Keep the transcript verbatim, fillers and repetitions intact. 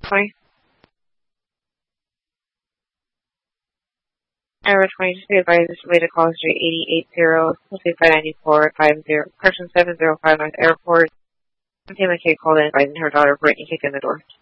twenty. Error twenty, just be advised this related call history eighty eight zero, five ninety-four, five zero, correction seven zero five North Airport. Tim McKay called in advising her daughter Brittany kicked in the door.